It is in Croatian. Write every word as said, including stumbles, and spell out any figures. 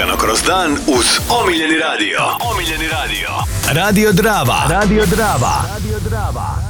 Lagano kroz dan uz omiljeni radio. Omiljeni radio. Radio Drava. Radio Drava. Radio Drava.